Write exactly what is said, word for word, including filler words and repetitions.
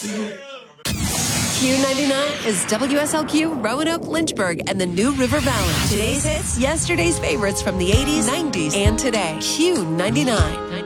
Q ninety-nine is W S L Q, Roanoke, Lynchburg, and the New River Valley. Today's hits, yesterday's favorites from the eighties, nineties, and today. Q ninety-nine.